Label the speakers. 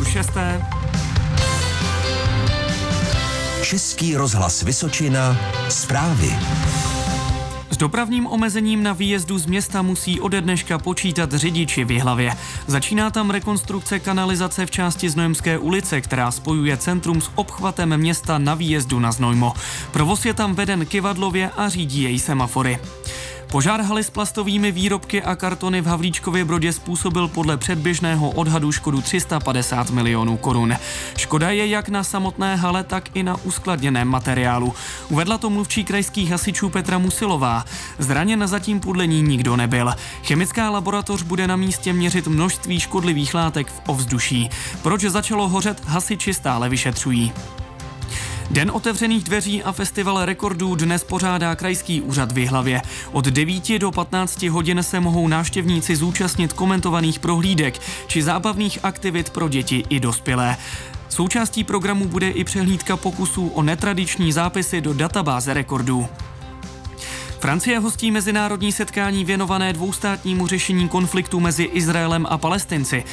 Speaker 1: 6.
Speaker 2: Český rozhlas Vysočina. Zprávy.
Speaker 1: S dopravním omezením na výjezdu z města musí ode dneška počítat řidiči v Jihlavě. Začíná tam rekonstrukce kanalizace v části Znojemské ulice, která spojuje centrum s obchvatem města na výjezdu na Znojmo. Provoz je tam veden kyvadlově a řídí jej semafory. Požár haly s plastovými výrobky a kartony v Havlíčkově Brodě způsobil podle předběžného odhadu škodu 350 milionů korun. Škoda je jak na samotné hale, tak i na uskladněném materiálu. Uvedla to mluvčí krajských hasičů Petra Musilová. Zraněn zatím podle ní nikdo nebyl. Chemická laboratoř bude na místě měřit množství škodlivých látek v ovzduší. Proč začalo hořet, hasiči stále vyšetřují. Den otevřených dveří a festival rekordů dnes pořádá krajský úřad v Jihlavě. Od 9 do 15 hodin se mohou návštěvníci zúčastnit komentovaných prohlídek či zábavných aktivit pro děti i dospělé. Součástí programu bude i přehlídka pokusů o netradiční zápisy do databáze rekordů. Francie hostí mezinárodní setkání věnované dvoustátnímu řešení konfliktu mezi Izraelem a Palestinci.